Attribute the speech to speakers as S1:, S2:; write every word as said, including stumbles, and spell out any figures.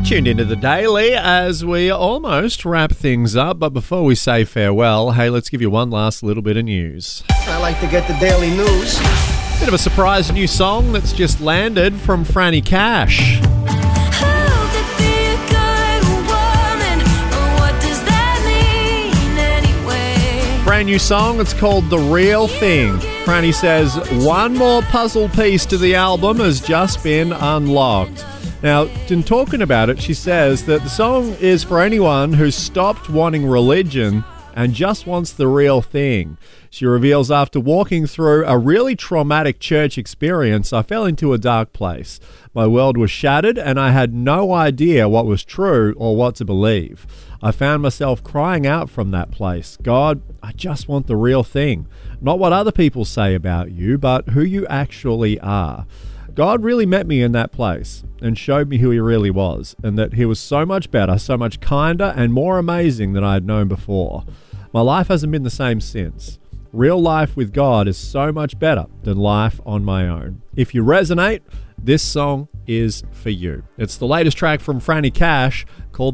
S1: Tuned into the Daily as we almost wrap things up. But before we say farewell, hey, let's give you one last little bit of news.
S2: I like to get the daily news.
S1: Bit of a surprise new song that's just landed from Franny Cash. Brand new song, it's called The Real Thing. Franny says, one more puzzle piece to the album has just been unlocked. Now, in talking about it, she says that the song is for anyone who's stopped wanting religion and just wants the real thing. She reveals, after walking through a really traumatic church experience, I fell into a dark place. My world was shattered and I had no idea what was true or what to believe. I found myself crying out from that place, God, I just want the real thing. Not what other people say about you, but who you actually are. God really met me in that place and showed me who he really was, and that he was so much better, so much kinder and more amazing than I had known before. My life hasn't been the same since. Real life with God is so much better than life on my own. If you resonate, this song is for you. It's the latest track from Franny Cash called